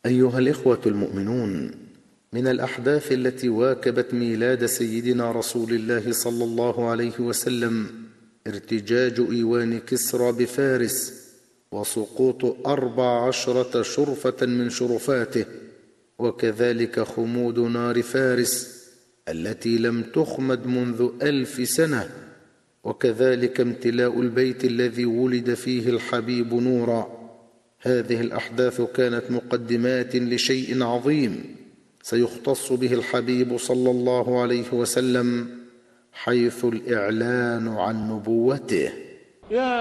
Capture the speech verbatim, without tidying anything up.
أيها الإخوة المؤمنون، من الأحداث التي واكبت ميلاد سيدنا رسول الله صلى الله عليه وسلم ارتجاج إيوان كسرى بفارس وسقوط أربع عشرة شرفة من شرفاته، وكذلك خمود نار فارس التي لم تخمد منذ ألف سنة، وكذلك امتلاء البيت الذي ولد فيه الحبيب نورا. هذه الأحداث كانت مقدمات لشيء عظيم سيختص به الحبيب صلى الله عليه وسلم، حيث الإعلان عن نبوته.